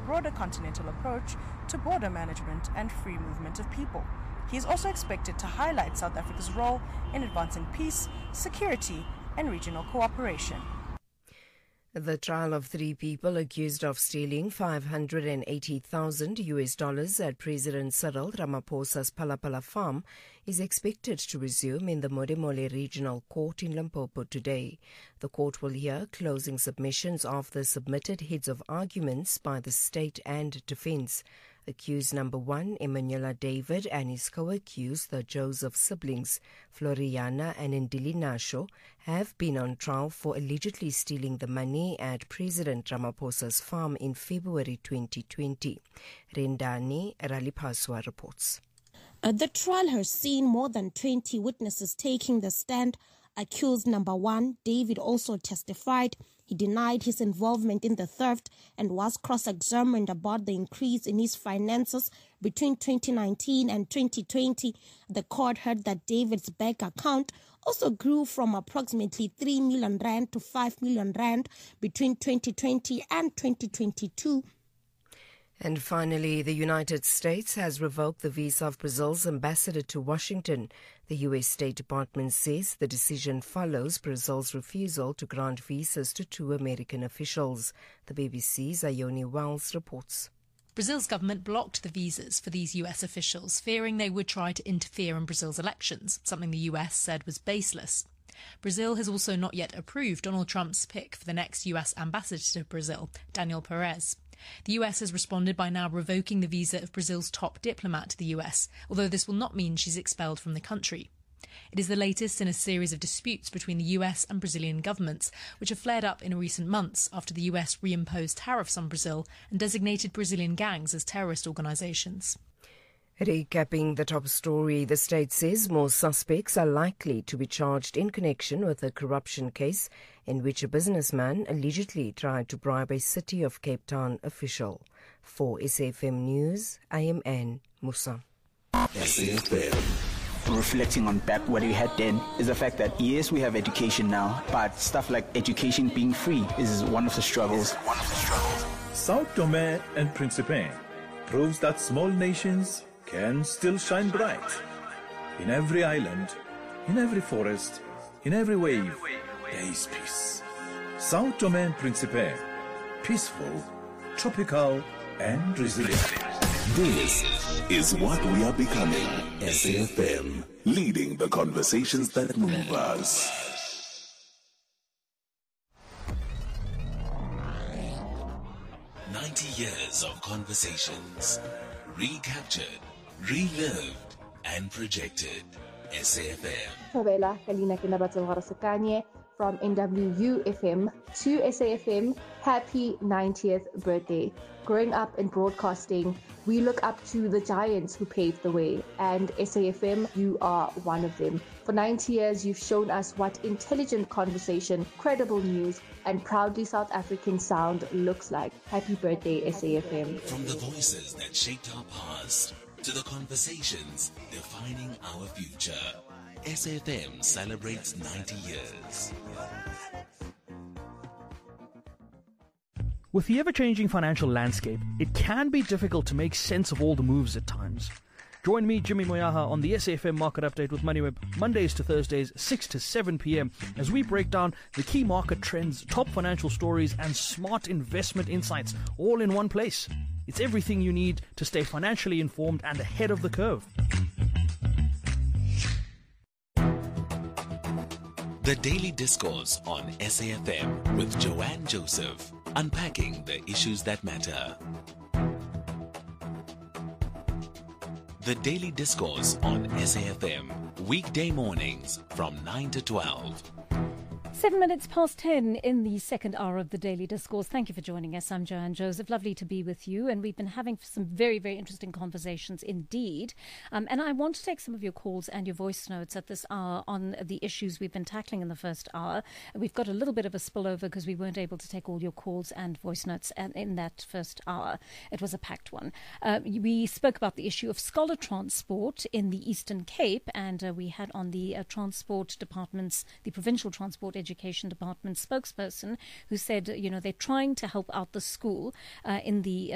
broader continental approach to border management and free movement of people. He is also expected to highlight South Africa's role in advancing peace, security, and regional cooperation. The trial of 3 people accused of stealing $580,000 at President Cyril Ramaphosa's Palapala farm is expected to resume in the Modimolle Regional Court in Limpopo today. The court will hear closing submissions of the submitted heads of arguments by the state and defense. Accused number 1, Emanuela David, and his co-accused, the Joseph siblings, Floriana and Ndili Nasho, have been on trial for allegedly stealing the money at President Ramaphosa's farm in February 2020. Rendani Ralipaswa reports. The trial has seen more than 20 witnesses taking the stand. Accused number 1, David, also testified. He denied his involvement in the theft and was cross-examined about the increase in his finances between 2019 and 2020. The court heard that David's bank account also grew from approximately 3 million rand to 5 million rand between 2020 and 2022. And finally, the United States has revoked the visa of Brazil's ambassador to Washington. The U.S. State Department says the decision follows Brazil's refusal to grant visas to 2 American officials. The BBC's Ione Wells reports. Brazil's government blocked the visas for these US officials, fearing they would try to interfere in Brazil's elections, something the US said was baseless. Brazil has also not yet approved Donald Trump's pick for the next US ambassador to Brazil, Daniel Perez. The US has responded by now revoking the visa of Brazil's top diplomat to the US, although this will not mean she's expelled from the country. It is the latest in a series of disputes between the US and Brazilian governments, which have flared up in recent months after the US reimposed tariffs on Brazil and designated Brazilian gangs as terrorist organizations. Recapping the top story, the state says more suspects are likely to be charged in connection with a corruption case in which a businessman allegedly tried to bribe a City of Cape Town official. For SAFM News, I am Anne Musa. SAFM. Reflecting on back what we had then is the fact that yes, we have education now, but stuff like education being free is one of the struggles. Sao Tome and Principe proves that small nations can still shine bright. In every island, in every forest, in every wave, there is peace. Sao Tome and Principe, peaceful, tropical, and resilient. This is what we are becoming. SAFM, leading the conversations that move us. Years of conversations, recaptured, relived, and projected. SAFM. Thabela Kalina Kinabatsa from NWU-FM to SAFM. Happy 90th birthday. Growing up in broadcasting, we look up to the giants who paved the way, and SAFM, you are one of them. For 90 years, you've shown us what intelligent conversation, credible news, and proudly South African sound looks like. Happy birthday, SAFM. From the voices that shaped our past to the conversations defining our future, SAFM celebrates 90 years. With the ever-changing financial landscape, it can be difficult to make sense of all the moves at times. Join me, Jimmy Moyaha, on the SAFM Market Update with MoneyWeb, Mondays to Thursdays, 6 to 7 p.m, as we break down the key market trends, top financial stories, and smart investment insights, all in one place. It's everything you need to stay financially informed and ahead of the curve. The Daily Discourse on SAFM with Joanne Joseph, unpacking the issues that matter. The Daily Discourse on SAFM, weekday mornings from 9 to 12. 7 minutes past 10 in the second hour of the Daily Discourse. Thank you for joining us. I'm Joanne Joseph. Lovely to be with you. And we've been having some very, very interesting conversations indeed. And I want to take some of your calls and your voice notes at this hour on the issues we've been tackling in the first hour. We've got a little bit of a spillover because we weren't able to take all your calls and voice notes in that first hour. It was a packed one. We spoke about the issue of scholar transport in the Eastern Cape, and we had on the transport department's, the provincial transport education department spokesperson, who said, they're trying to help out the school in the